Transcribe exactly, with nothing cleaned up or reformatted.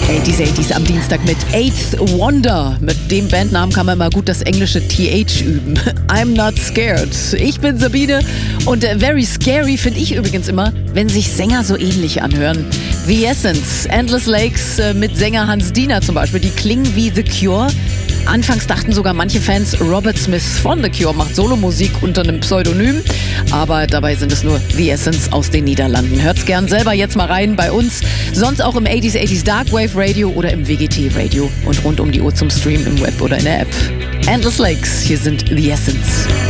achtziger achtziger am Dienstag mit Eighth Wonder. Mit dem Bandnamen kann man immer gut das englische T H üben. I'm not scared. Ich bin Sabine und äh, very scary finde ich übrigens immer, wenn sich Sänger so ähnlich anhören. The Essence, Endless Lakes äh, mit Sänger Hans Diener zum Beispiel, die klingen wie The Cure. Anfangs dachten sogar manche Fans, Robert Smith von The Cure macht Solomusik unter einem Pseudonym. Aber dabei sind es nur The Essence aus den Niederlanden. Hört's gern selber jetzt mal rein bei uns. Sonst auch im achtziger achtziger Darkwave Radio oder im W G T Radio. Und rund um die Uhr zum Stream im Web oder in der App. Endless Lakes, hier sind The Essence.